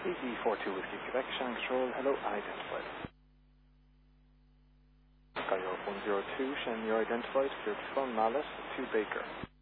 ED42 Whiskey Quebec, Shannon Control, hello, unidentified. Skyhawk 102, Shannon, you're identified, clear to phone, Malice, 2 Baker.